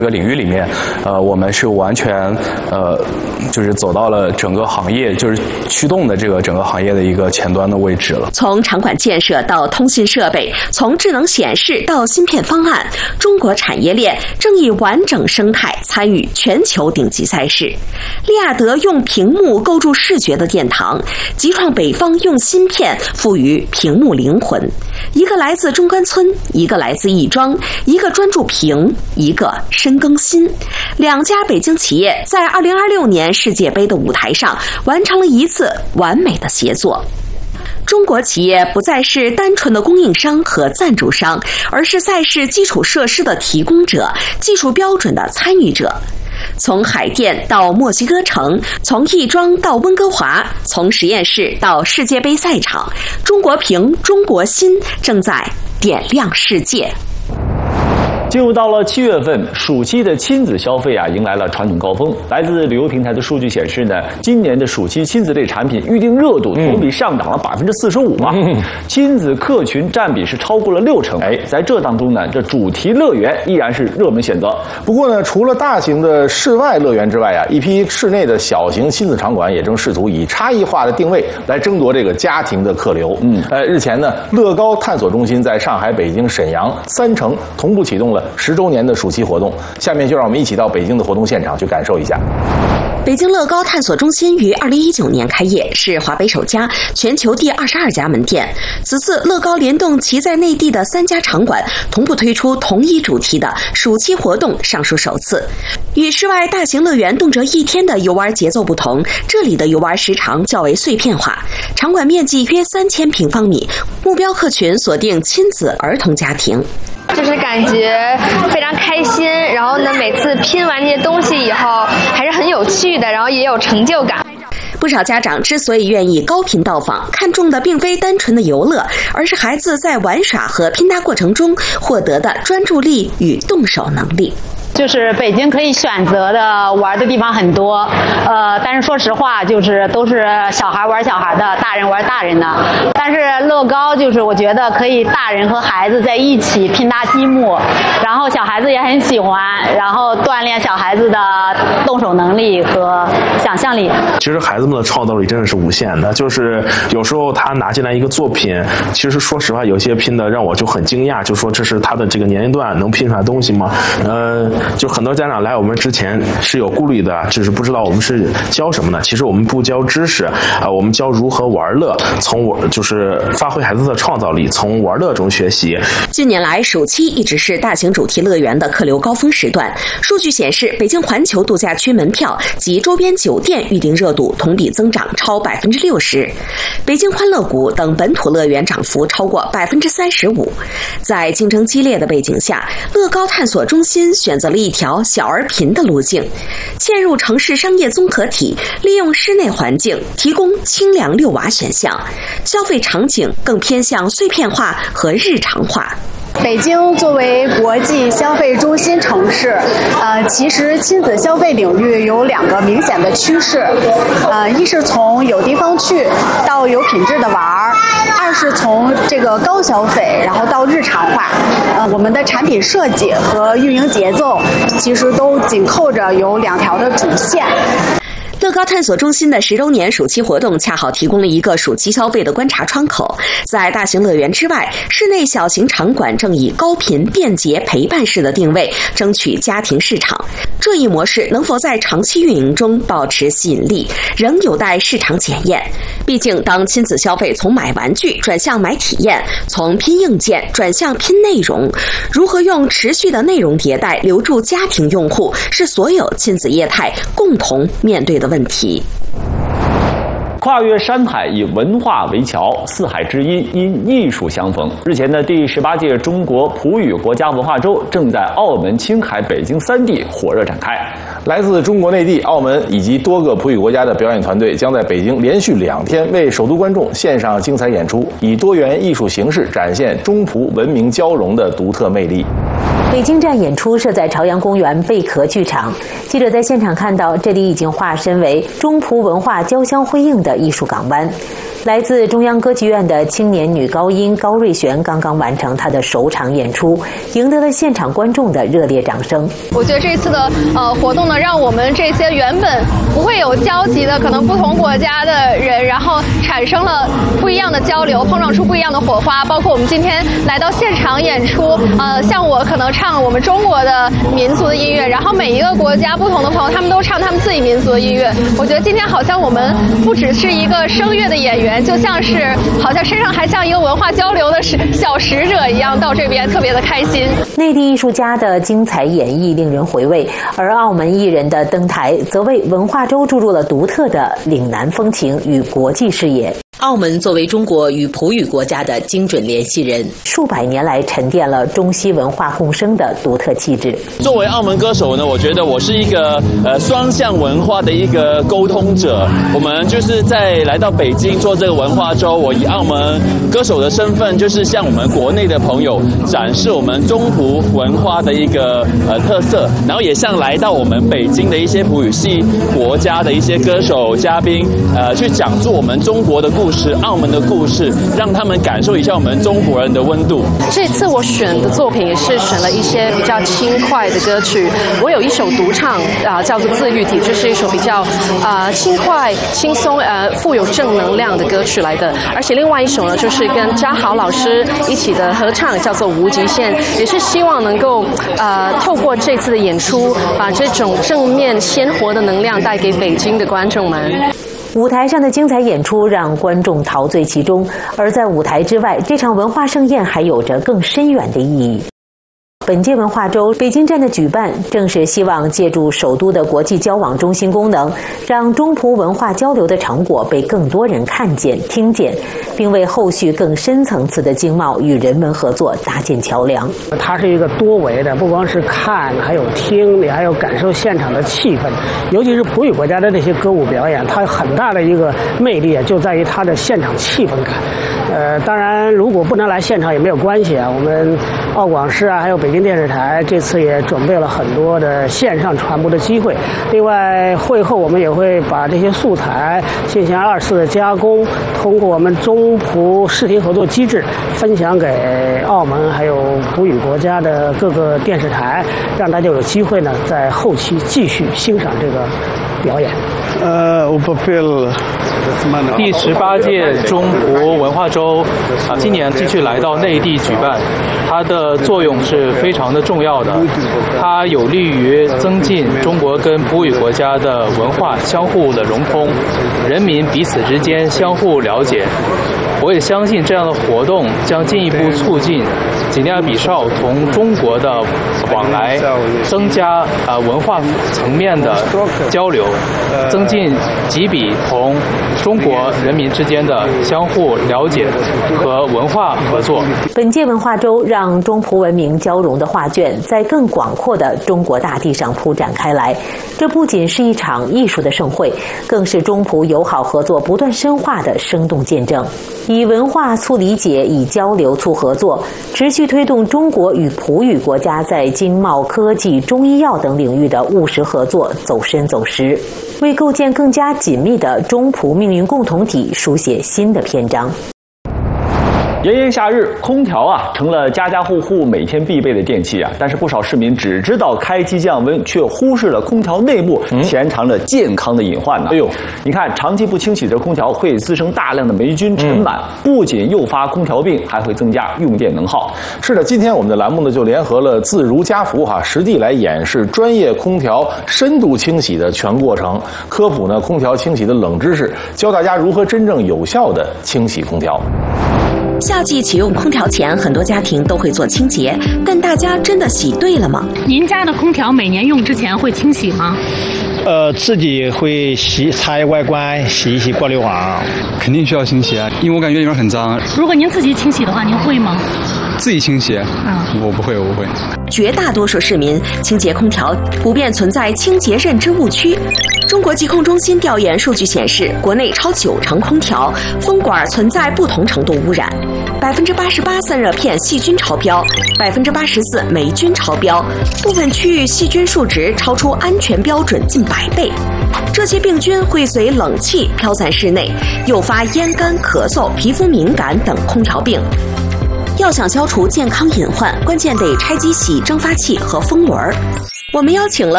这个领域里面，我们是完全就是走到了整个行业，就是驱动的这个整个行业的一个前端的位置了。 从场馆建设到通信设备，从智能显示到芯片方案，中国产业链正以完整生态参与全球顶级赛事。利亚德用屏幕构筑视觉的殿堂，极创北方用芯片赋予屏幕灵魂。一个来自中关村，一个来自亦庄，一个专注屏，一个深耕芯。两家北京企业在2026年世界杯的舞台上完成了一次完美的协作。中国企业不再是单纯的供应商和赞助商，而是赛事基础设施的提供者、技术标准的参与者。从海淀到墨西哥城，从亦庄到温哥华，从实验室到世界杯赛场，中国屏、中国芯正在点亮世界。 进入到了7月份，暑期的亲子消费迎来了传统高峰。来自旅游平台的数据显示呢，今年的暑期亲子类产品预订热度同比上涨了45%啊，亲子客群占比是超过了60%。在这当中呢，这主题乐园依然是热门选择。 不过呢，除了大型的室外乐园之外一批室内的小型亲子场馆也正试图以差异化的定位来争夺这个家庭的客流。日前呢，乐高探索中心在上海、北京、沈阳3城同步启动了10周年的暑期活动，下面就让我们一起到北京的活动现场去感受一下。 北京乐高探索中心于2019年开业，是华北首家，全球第22家门店。此次乐高联动其在内地的3家场馆，同步推出同一主题的暑期活动，尚属首次。与室外大型乐园动辄1天的游玩节奏不同，这里的游玩时长较为碎片化，场馆面积约3000平方米，目标客群锁定亲子儿童家庭。 就是感觉非常开心，然后呢，每次拼完这些东西以后还是很有趣的，然后也有成就感。 不少家长之所以愿意高频到访，看重的并非单纯的游乐，而是孩子在玩耍和拼搭过程中获得的专注力与动手能力。 就是北京可以选择的玩的地方很多，但是说实话，就是都是小孩玩小孩的，大人玩大人的。但是乐高就是我觉得可以大人和孩子在一起拼搭积木，然后小孩子也很喜欢，然后锻炼小孩子的动手能力和想象力。 其实孩子们的创造力真的是无限的，就是有时候他拿进来一个作品，其实说实话，有些拼的让我就很惊讶，就说这是他的这个年龄段能拼出来东西吗？就很多家长来我们之前是有顾虑的，只是不知道我们是教什么呢？其实我们不教知识，我们教如何玩乐，就是发挥孩子的创造力，从玩乐中学习。 近年来，暑期一直是大型主题乐园的客流高峰时段。数据显示，北京环球度假区门票及周边酒店预订热度同比增长超60%，北京欢乐谷等本土乐园涨幅超过35%。在竞争激烈的背景下，乐高探索中心选择了一条小而频的路径，嵌入城市商业综合体，利用室内环境提供清凉遛娃选项，消费场景更偏向碎片化和日常化。 北京作为国际消费中心城市，其实亲子消费领域有2个明显的趋势，一是从有地方去到有品质的玩儿，二是从这个高消费然后到日常化。我们的产品设计和运营节奏其实都紧扣着有2条的主线。 乐高探索中心的10周年暑期活动恰好提供了一个暑期消费的观察窗口。在大型乐园之外，室内小型场馆正以高频、便捷、陪伴式的定位争取家庭市场。这一模式能否在长期运营中保持吸引力，仍有待市场检验。毕竟，当亲子消费从买玩具转向买体验，从拼硬件转向拼内容，如何用持续的内容迭代留住家庭用户，是所有亲子业态共同面对的问题。 跨越山海，以文化为桥，四海之音因艺术相逢。日前的第18届中国普语国家文化周正在澳门、青海、北京3地火热展开。 来自中国内地、澳门以及多个普语国家的表演团队将在北京连续2天为首都观众献上精彩演出，以多元艺术形式展现中葡文明交融的独特魅力。 北京站演出设在朝阳公园贝壳剧场，记者在现场看到，这里已经化身为中葡文化交相辉映的艺术港湾。 来自中央歌剧院的青年女高音高瑞璇刚刚完成她的首场演出，赢得了现场观众的热烈掌声。 我觉得这次的活动呢，让我们这些原本不会有交集的可能不同国家的人，然后产生了不一样的交流，碰撞出不一样的火花。包括我们今天来到现场演出，像我可能唱我们中国的民族的音乐，然后每一个国家不同的朋友他们都唱他们自己民族的音乐。我觉得今天好像我们不只是一个声乐的演员，就像是好像身上还像一个文化交流的小使者一样，到这边特别的开心。 内地艺术家的精彩演绎令人回味，而澳门艺人的登台则为文化周注入了独特的岭南风情与国际视野。澳门作为中国与葡语国家的精准联系人，数百年来沉淀了中西文化共生的独特气质。 作为澳门歌手呢，我觉得我是一个双向文化的一个沟通者。我们就是在来到北京做这个文化周，我以澳门歌手的身份，就是向我们国内的朋友展示我们中葡文化的一个特色，然后也向来到我们北京的一些葡语系国家的一些歌手嘉宾，去讲述我们中国的故事、澳门的故事，让他们感受一下我们中国人的温度。 这次我选的作品也是选了一些比较轻快的歌曲。我有一首独唱叫做《自愈体》，这是一首比较轻快、轻松、富有正能量的歌曲来的。而且另外一首呢，就是跟嘉豪老师一起的合唱，叫做《无极限》，也是希望能够透过这次的演出，把这种正面鲜活的能量带给北京的观众们。 舞台上的精彩演出让观众陶醉其中，而在舞台之外，这场文化盛宴还有着更深远的意义。本届文化周北京站的举办，正是希望借助首都的国际交往中心功能，让中葡文化交流的成果被更多人看见、听见，并为后续更深层次的经贸与人文合作搭建桥梁。 它是一个多维的，不光是看，还有听，你还有感受现场的气氛。尤其是葡语国家的那些歌舞表演，它很大的一个魅力就在于它的现场气氛感。当然，如果不能来现场也没有关系啊。我们澳广视还有北京电视台这次也准备了很多的线上传播的机会。另外，会后我们也会把这些素材进行2次的加工，通过我们中葡视听合作机制分享给澳门还有葡语国家的各个电视台，让大家有机会呢在后期继续欣赏这个表演。 第18届中葡文化周今年继续来到内地举办，它的作用是非常的重要的，它有利于增进中国跟葡语国家的文化相互的融通，人民彼此之间相互了解。我也相信这样的活动将进一步促进几内亚比绍同中国的往来，增加文化层面的交流，增进几比同中国人民之间的相互了解和文化合作。 本届文化周让中葡文明交融的画卷在更广阔的中国大地上铺展开来。这不仅是一场艺术的盛会，更是中葡友好合作不断深化的生动见证。以文化促理解，以交流促合作，持续推动中国与葡语国家在经贸、科技、中医药等领域的务实合作走深走实，为构建更加紧密的中葡命运共同体书写新的篇章。 炎炎夏日，空调成了家家户户每天必备的电器但是不少市民只知道开机降温，却忽视了空调内部潜藏着健康的隐患哎呦，你看长期不清洗这空调会滋生大量的霉菌尘螨，不仅诱发空调病，还会增加用电能耗。 是的，今天我们的栏目呢就联合了自如家福实地来演示专业空调深度清洗的全过程，科普呢空调清洗的冷知识，教大家如何真正有效的清洗空调。 夏季启用空调前，很多家庭都会做清洁，但大家真的洗对了吗？ 您家的空调每年用之前会清洗吗？ 自己会擦一外观，洗一洗过滤网。 肯定需要清洗因为我感觉里面很脏。 如果您自己清洗的话，您会吗？ 自己清洗？我不会。 绝大多数市民清洁空调普遍存在清洁认知误区。中国疾控中心调研数据显示，国内超90%空调风管存在不同程度污染，88%散热片细菌超标，84%霉菌超标，部分区域细菌数值超出安全标准近100倍。 这些病菌会随冷气飘散室内，诱发咽干、咳嗽、皮肤敏感等空调病。要想消除健康隐患，关键得拆机洗蒸发器和风轮。我们邀请了